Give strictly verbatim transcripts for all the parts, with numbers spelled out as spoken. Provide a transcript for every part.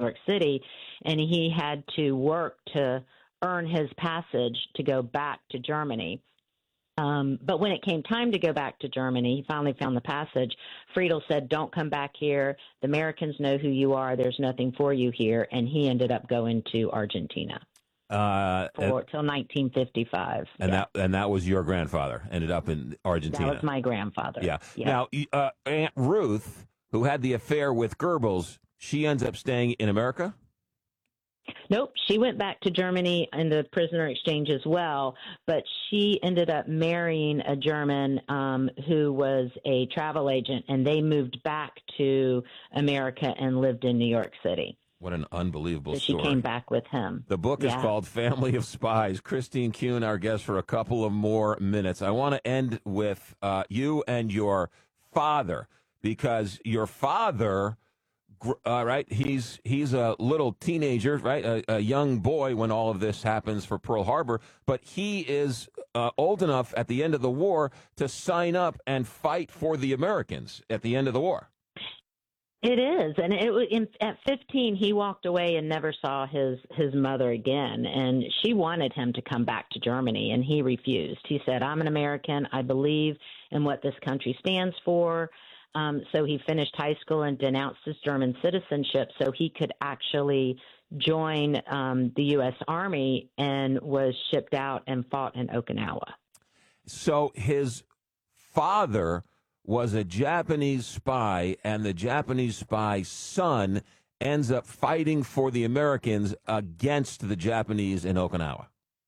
York City, and he had to work to earn his passage to go back to Germany. Um, but when it came time to go back to Germany, he finally found the passage. Friedel said, "Don't come back here. The Americans know who you are. There's nothing for you here." And he ended up going to Argentina Uh, for and, till nineteen fifty-five. and yeah. that and that was your grandfather. Ended up in Argentina. That was my grandfather. Yeah. yeah. Now, uh, Aunt Ruth, who had the affair with Goebbels, she ends up staying in America? Nope, she went back to Germany in the prisoner exchange as well, but she ended up marrying a German um, who was a travel agent, and they moved back to America and lived in New York City. What an unbelievable so she story. came back with him. The book yeah. is called Family of Spies. Christine Kuhn, our guest, for a couple of more minutes. I want to end with uh, you and your father, because your father... Uh, right, he's he's a little teenager, right, a, a young boy when all of this happens for Pearl Harbor, but he is uh, old enough at the end of the war to sign up and fight for the Americans at the end of the war. It is, and it was in, at fifteen, he walked away and never saw his his mother again, and she wanted him to come back to Germany, and he refused. He said, "I'm an American. I believe in what this country stands for." Um, so he finished high school and denounced his German citizenship so he could actually join um, the U S Army, and was shipped out and fought in Okinawa. So his father was a Japanese spy, and the Japanese spy's son ends up fighting for the Americans against the Japanese in Okinawa.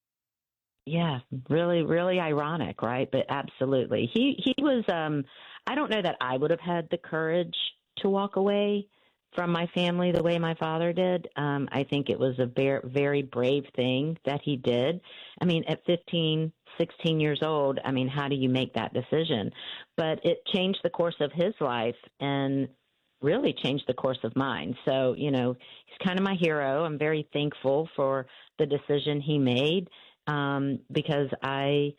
Yeah, really, really ironic, right? But absolutely. He he was, um, I don't know that I would have had the courage to walk away from my family the way my father did. Um, I think it was a very, very brave thing that he did. I mean, at fifteen, sixteen years old, I mean, how do you make that decision? But it changed the course of his life and really changed the course of mine. So, you know, he's kind of my hero. I'm very thankful for the decision he made. Um, because I,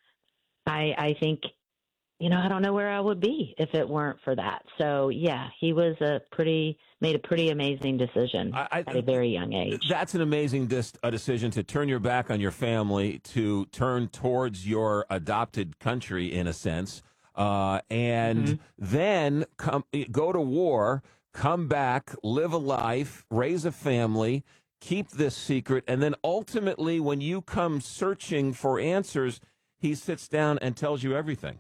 I, I think, you know, I don't know where I would be if it weren't for that. So yeah, he was a pretty, made a pretty amazing decision I, I, at a very young age. That's an amazing dis- a decision to turn your back on your family, to turn towards your adopted country in a sense, uh, and mm-hmm. then come, go to war, come back, live a life, raise a family, keep this secret, and then ultimately when you come searching for answers, he sits down and tells you everything.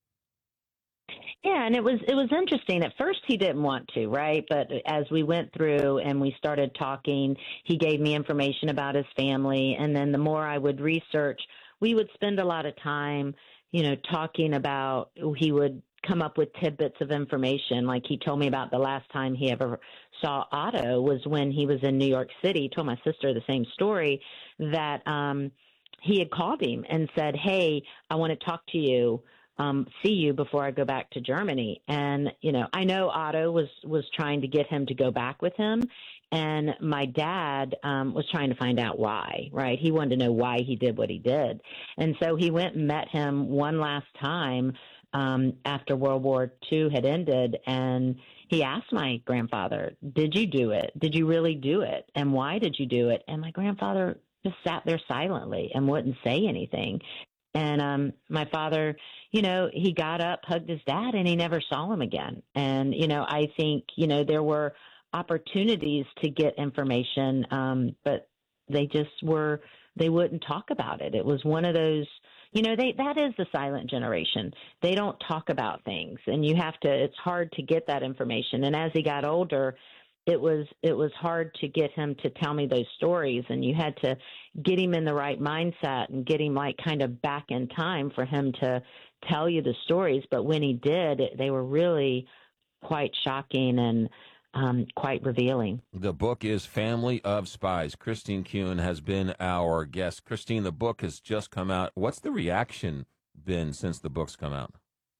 Yeah, and it was it was interesting. At first he didn't want to, right? But as we went through and we started talking, he gave me information about his family, and then the more I would research, we would spend a lot of time, you know, talking about, he would come up with tidbits of information. Like he told me about the last time he ever saw Otto was when he was in New York City. He told my sister the same story, that um, he had called him and said, "Hey, I want to talk to you, um, see you before I go back to Germany." And, you know, I know Otto was, was trying to get him to go back with him. And my dad um, was trying to find out why, right? He wanted to know why he did what he did. And so he went and met him one last time um, after World War Two had ended, and he asked my grandfather, "Did you do it? Did you really do it? And why did you do it?" And my grandfather just sat there silently and wouldn't say anything. And um, my father, you know, he got up, hugged his dad, and he never saw him again. And, you know, I think, you know, there were opportunities to get information, um, but they just were, they wouldn't talk about it. It was one of those, you know, they, that is the silent generation. They don't talk about things, and you have to, it's hard to get that information. And as he got older, it was, it was hard to get him to tell me those stories, and you had to get him in the right mindset and get him like kind of back in time for him to tell you the stories. But when he did, they were really quite shocking and um, quite revealing. The book is Family of Spies. Christine Kuhn has been our guest. Christine, the book has just come out. What's the reaction been since the book's come out?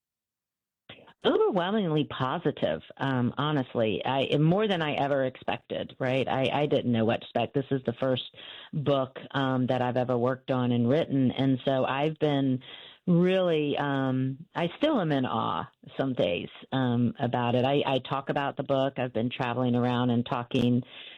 Overwhelmingly positive, um, honestly, I, more than I ever expected, right? I, I didn't know what to expect. This is the first book um, that I've ever worked on and written. And so I've been really, um, I still am in awe some days um, about it. I, I talk about the book. I've been traveling around and talking